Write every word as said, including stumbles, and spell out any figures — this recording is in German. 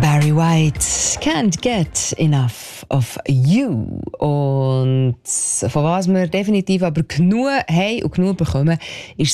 Barry White, can't get enough of you. Und von was wir definitiv aber genug haben und genug bekommen, ist